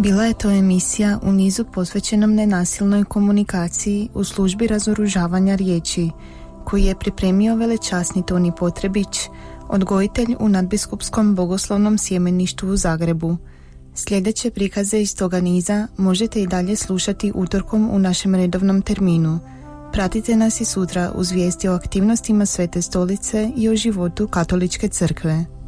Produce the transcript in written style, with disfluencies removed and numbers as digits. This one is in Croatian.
Bila je to emisija u nizu posvećenom nenasilnoj komunikaciji u službi razoružavanja riječi, koji je pripremio velečasni Toni Potrebić, odgojitelj u Nadbiskupskom bogoslovnom sjemeništvu u Zagrebu. Sljedeće prikaze iz toga niza možete i dalje slušati utorkom u našem redovnom terminu. Pratite nas i sutra uz vijesti o aktivnostima Svete Stolice i o životu Katoličke crkve.